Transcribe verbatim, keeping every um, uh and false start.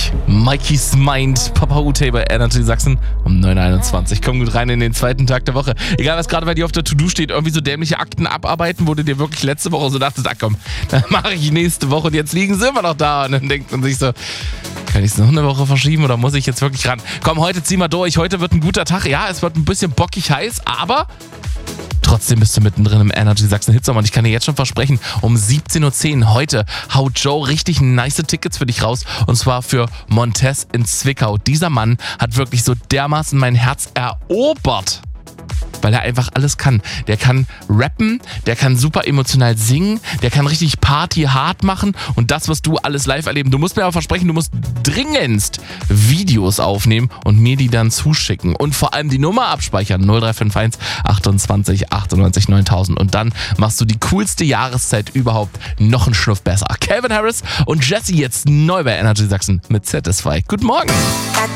einundzwanzig. Mikey's Mind, Papa Ute bei Energy Sachsen um neun Uhr einundzwanzig. Komm gut rein in den zweiten Tag der Woche. Egal, was gerade bei dir auf der To-Do steht, irgendwie so dämliche Akten abarbeiten, wo du dir wirklich letzte Woche so dachtest, ach komm, dann mache ich nächste Woche und jetzt liegen sie immer noch da. Und dann denkt man sich so, kann ich es noch eine Woche verschieben oder muss ich jetzt wirklich ran? Komm, heute zieh mal durch. Heute wird ein guter Tag. Ja, es wird ein bisschen bockig heiß, aber trotzdem bist du mittendrin im Energy Sachsen Hitsommer und ich kann dir jetzt schon versprechen, um siebzehn Uhr zehn heute haut Joe richtig nice Tickets für dich raus und zwar für Montez in Zwickau. Dieser Mann hat wirklich so dermaßen mein Herz erobert, weil er einfach alles kann. Der kann rappen, der kann super emotional singen, der kann richtig Party hart machen und das, was du alles live erleben. Du musst mir aber versprechen, du musst dringendst Videos aufnehmen und mir die dann zuschicken und vor allem die Nummer abspeichern. null drei fünf eins achtundzwanzig achtundneunzig neuntausend und dann machst du die coolste Jahreszeit überhaupt noch einen Schnuff besser. Calvin Harris und Jessie jetzt neu bei Energy Sachsen mit Satisfy. Guten Morgen!